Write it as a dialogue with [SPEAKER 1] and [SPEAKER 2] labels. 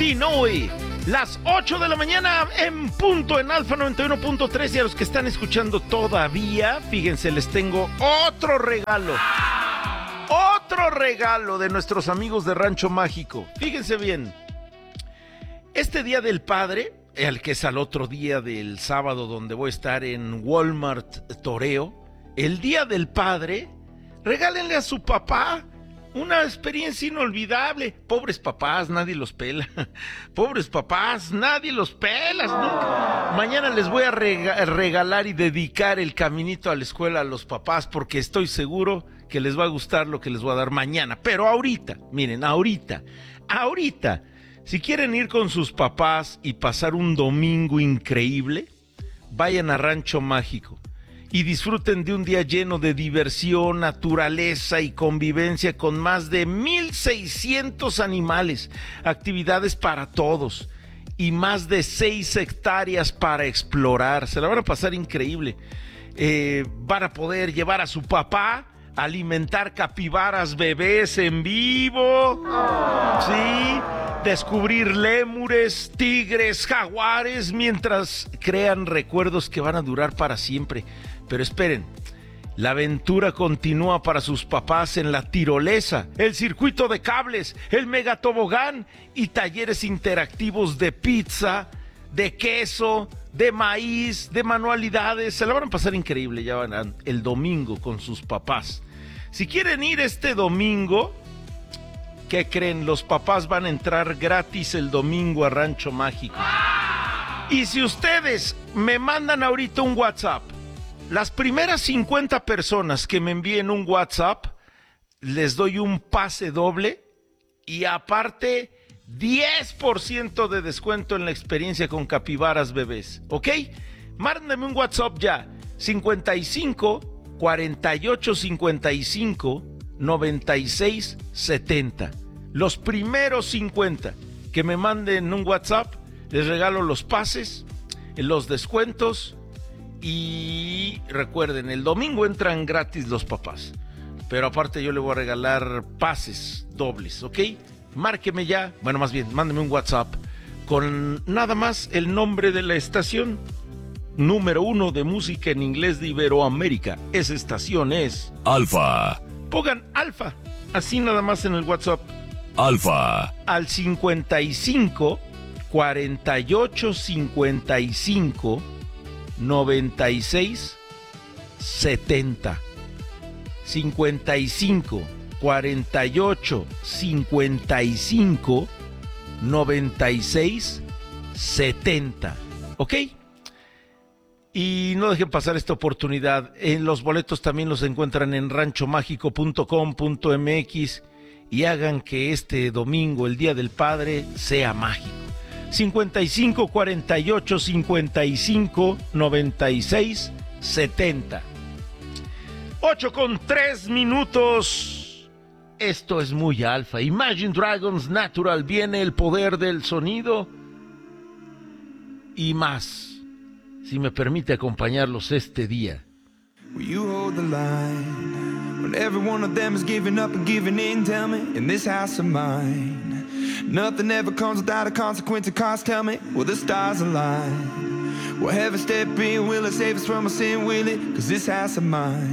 [SPEAKER 1] Inui. Las 8 de la mañana en punto en Alfa 91.3, y a los que están escuchando todavía, fíjense, les tengo otro regalo. Otro regalo de nuestros amigos de Rancho Mágico. Fíjense bien. Este Día del Padre, el que es al otro día del sábado donde voy a estar en Walmart Toreo, el Día del Padre, regálenle a su papá una experiencia inolvidable. Pobres papás, nadie los pela. Pobres papás, nadie los pela nunca. Mañana les voy a regalar y dedicar el caminito a la escuela a los papás, porque estoy seguro que les va a gustar lo que les voy a dar mañana. Pero ahorita, miren, ahorita, si quieren ir con sus papás y pasar un domingo increíble, vayan a Rancho Mágico y disfruten de un día lleno de diversión, naturaleza y convivencia con más de 1,600 animales, actividades para todos y más de 6 hectáreas para explorar. Se la van a pasar increíble. Van a poder llevar a su papá a alimentar capibaras bebés en vivo. Sí. Descubrir lémures, tigres, jaguares, mientras crean recuerdos que van a durar para siempre. Pero esperen, la aventura continúa para sus papás en la tirolesa, el circuito de cables, el megatobogán y talleres interactivos de pizza, de queso, de maíz, de manualidades. Se la van a pasar increíble, ya van el domingo con sus papás. Si quieren ir este domingo, ¿qué creen? Los papás van a entrar gratis el domingo a Rancho Mágico. Y si ustedes me mandan ahorita un WhatsApp, las primeras 50 personas que me envíen un WhatsApp, les doy un pase doble y aparte 10% de descuento en la experiencia con capibaras bebés, ¿ok? Mándenme un WhatsApp ya, 55 48 55 96 70. Los primeros 50 que me manden un WhatsApp, les regalo los pases, los descuentos, y recuerden, el domingo entran gratis los papás, pero aparte yo le voy a regalar pases dobles, ¿ok? Márqueme ya, bueno, más bien, mándeme un WhatsApp con nada más el nombre de la estación, número 1 de música en inglés de Iberoamérica. Esa estación es
[SPEAKER 2] Alfa.
[SPEAKER 1] Pongan Alfa, así nada más en el WhatsApp.
[SPEAKER 2] Alfa.
[SPEAKER 1] Al 55 48 55 96 70. 55 48 55 96 70. ¿Ok? Y no dejen pasar esta oportunidad. Los boletos también los encuentran en ranchomágico.com.mx, y hagan que este domingo, el Día del Padre, sea mágico. 55 48 55 96 70. 8:03. Esto es muy alfa. Imagine Dragons Natural. Viene el poder del sonido y más. Si me permite acompañarlos este día.
[SPEAKER 3] Will you hold the line when every one of them is giving up and giving in? Tell me, in this house of mine, nothing ever comes without a consequence of cost. Tell me, will the stars align? Will heaven step in? Will it save us from our sin? Will it? 'Cause this house of mine